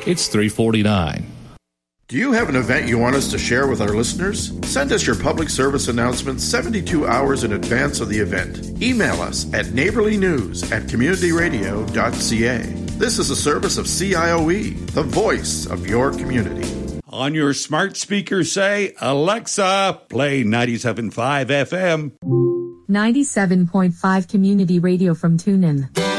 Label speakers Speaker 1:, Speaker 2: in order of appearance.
Speaker 1: it's $3.49.
Speaker 2: Do you have an event you want us to share with our listeners? Send us your public service announcement 72 hours in advance of the event. Email us at neighborlynews@communityradio.ca. This is a service of CIOE, the voice of your community.
Speaker 3: On your smart speaker, say, Alexa, play 97.5 FM.
Speaker 4: 97.5 Community Radio from TuneIn.